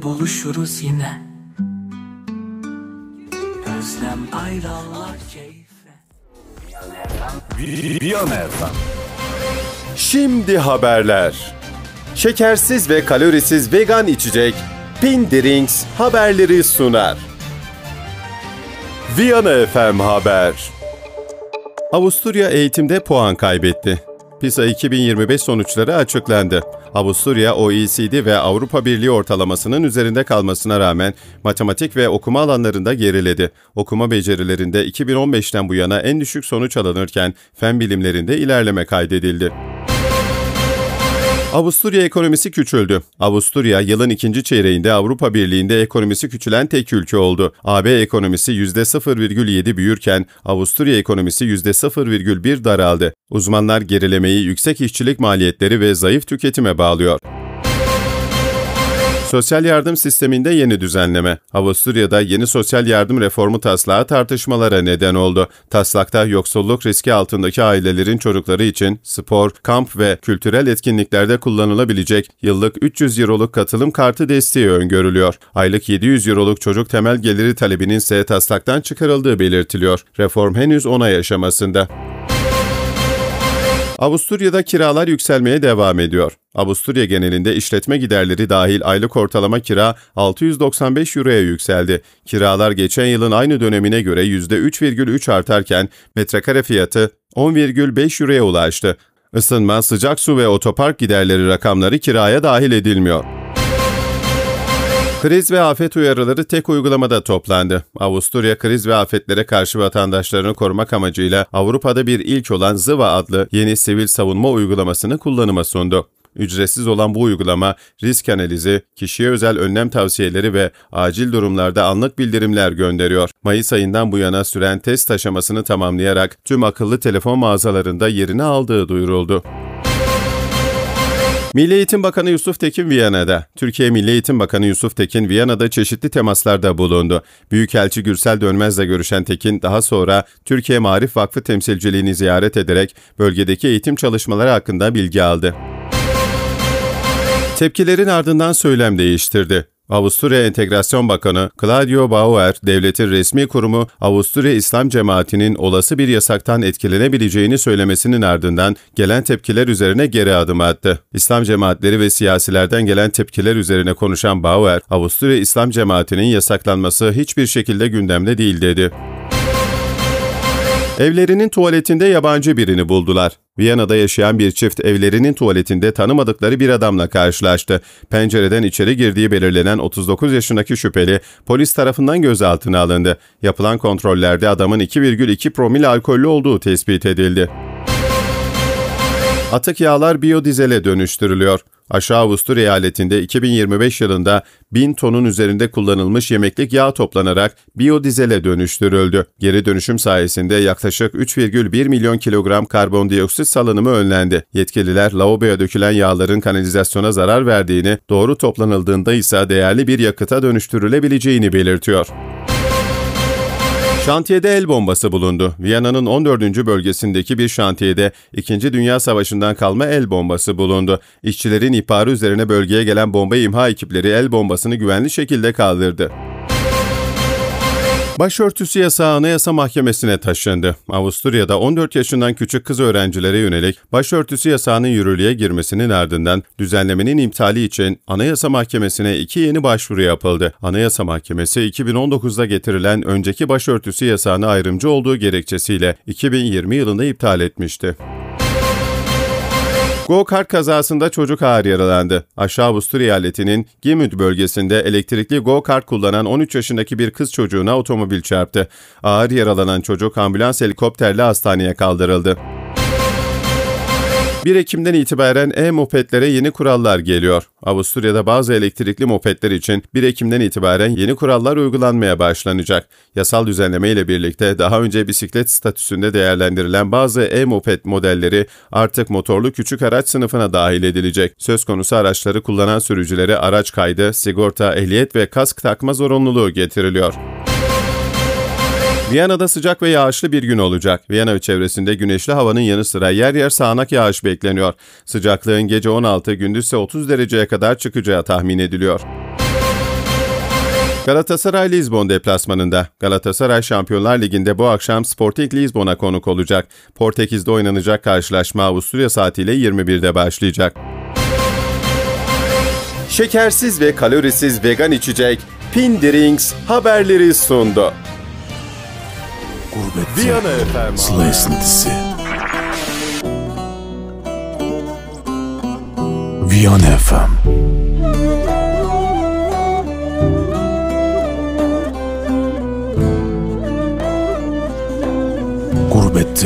buluşuruz yine. Özlem ayrılar keyfe. Viyana FM. Şimdi haberler. Şekersiz ve kalorisiz vegan içecek Pindrinks haberleri sunar. Viyana FM Haber. Avusturya eğitimde puan kaybetti. PISA 2025 sonuçları açıklandı. Avusturya, OECD ve Avrupa Birliği ortalamasının üzerinde kalmasına rağmen matematik ve okuma alanlarında geriledi. Okuma becerilerinde 2015'ten bu yana en düşük sonuç alınırken fen bilimlerinde ilerleme kaydedildi. Avusturya ekonomisi küçüldü. Avusturya, yılın ikinci çeyreğinde Avrupa Birliği'nde ekonomisi küçülen tek ülke oldu. AB ekonomisi %0,7 büyürken Avusturya ekonomisi %0,1 daraldı. Uzmanlar gerilemeyi yüksek işçilik maliyetleri ve zayıf tüketime bağlıyor. Sosyal yardım sisteminde yeni düzenleme. Avusturya'da yeni sosyal yardım reformu taslağı tartışmalara neden oldu. Taslakta yoksulluk riski altındaki ailelerin çocukları için spor, kamp ve kültürel etkinliklerde kullanılabilecek yıllık 300 euroluk katılım kartı desteği öngörülüyor. Aylık 700 euroluk çocuk temel geliri talebinin ise taslaktan çıkarıldığı belirtiliyor. Reform henüz onay aşamasında. Avusturya'da kiralar yükselmeye devam ediyor. Avusturya genelinde işletme giderleri dahil aylık ortalama kira 695 euroya yükseldi. Kiralar geçen yılın aynı dönemine göre %3,3 artarken metrekare fiyatı 10,5 euroya ulaştı. Isınma, sıcak su ve otopark giderleri rakamları kiraya dahil edilmiyor. Kriz ve afet uyarıları tek uygulamada toplandı. Avusturya, kriz ve afetlere karşı vatandaşlarını korumak amacıyla Avrupa'da bir ilk olan Zıva adlı yeni sivil savunma uygulamasını kullanıma sundu. Ücretsiz olan bu uygulama, risk analizi, kişiye özel önlem tavsiyeleri ve acil durumlarda anlık bildirimler gönderiyor. Mayıs ayından bu yana süren test aşamasını tamamlayarak tüm akıllı telefon mağazalarında yerini aldığı duyuruldu. Milli Eğitim Bakanı Yusuf Tekin Viyana'da. Türkiye Milli Eğitim Bakanı Yusuf Tekin Viyana'da çeşitli temaslarda bulundu. Büyükelçi Gürsel Dönmez'le görüşen Tekin daha sonra Türkiye Maarif Vakfı temsilciliğini ziyaret ederek bölgedeki eğitim çalışmaları hakkında bilgi aldı. Tepkilerin ardından söylem değiştirdi. Avusturya Entegrasyon Bakanı Claudio Bauer, devletin resmi kurumu Avusturya İslam Cemaati'nin olası bir yasaktan etkilenebileceğini söylemesinin ardından gelen tepkiler üzerine geri adım attı. İslam cemaatleri ve siyasilerden gelen tepkiler üzerine konuşan Bauer, Avusturya İslam Cemaati'nin yasaklanması hiçbir şekilde gündemde değil dedi. Evlerinin tuvaletinde yabancı birini buldular. Viyana'da yaşayan bir çift evlerinin tuvaletinde tanımadıkları bir adamla karşılaştı. Pencereden içeri girdiği belirlenen 39 yaşındaki şüpheli polis tarafından gözaltına alındı. Yapılan kontrollerde adamın 2,2 promil alkollü olduğu tespit edildi. Atık yağlar biyodizele dönüştürülüyor. Aşağı Avusturya eyaletinde 2025 yılında 1000 tonun üzerinde kullanılmış yemeklik yağ toplanarak biyodizele dönüştürüldü. Geri dönüşüm sayesinde yaklaşık 3,1 milyon kilogram karbondioksit salınımı önlendi. Yetkililer lavaboya dökülen yağların kanalizasyona zarar verdiğini, doğru toplanıldığında ise değerli bir yakıta dönüştürülebileceğini belirtiyor. Şantiyede el bombası bulundu. Viyana'nın 14. bölgesindeki bir şantiyede 2. Dünya Savaşı'ndan kalma el bombası bulundu. İşçilerin ihbarı üzerine bölgeye gelen bomba imha ekipleri el bombasını güvenli şekilde kaldırdı. Başörtüsü yasağı Anayasa Mahkemesi'ne taşındı. Avusturya'da 14 yaşından küçük kız öğrencilere yönelik başörtüsü yasağının yürürlüğe girmesinin ardından düzenlemenin iptali için Anayasa Mahkemesi'ne 2 yeni başvuru yapıldı. Anayasa Mahkemesi 2019'da getirilen önceki başörtüsü yasağını ayrımcı olduğu gerekçesiyle 2020 yılında iptal etmişti. Go-kart kazasında çocuk ağır yaralandı. Aşağı Avusturya eyaletinin Gimüt bölgesinde elektrikli go-kart kullanan 13 yaşındaki bir kız çocuğuna otomobil çarptı. Ağır yaralanan çocuk ambulans helikopterle hastaneye kaldırıldı. 1 Ekim'den itibaren e-mopedlere yeni kurallar geliyor. Avusturya'da bazı elektrikli mopedler için 1 Ekim'den itibaren yeni kurallar uygulanmaya başlanacak. Yasal düzenleme ile birlikte daha önce bisiklet statüsünde değerlendirilen bazı e-moped modelleri artık motorlu küçük araç sınıfına dahil edilecek. Söz konusu araçları kullanan sürücülere araç kaydı, sigorta, ehliyet ve kask takma zorunluluğu getiriliyor. Viyana'da sıcak ve yağışlı bir gün olacak. Viyana ve çevresinde güneşli havanın yanı sıra yer yer sağanak yağış bekleniyor. Sıcaklığın gece 16, gündüzse 30 dereceye kadar çıkacağı tahmin ediliyor. Galatasaray Lizbon deplasmanında. Galatasaray Şampiyonlar Ligi'nde bu akşam Sporting Lisbon'a konuk olacak. Portekiz'de oynanacak karşılaşma Avusturya saatiyle 21'de başlayacak. Şekersiz ve kalorisiz vegan içecek Pindrinks haberleri sundu. Gurbette Viyana FM. Sıla esintisi. Viyana FM.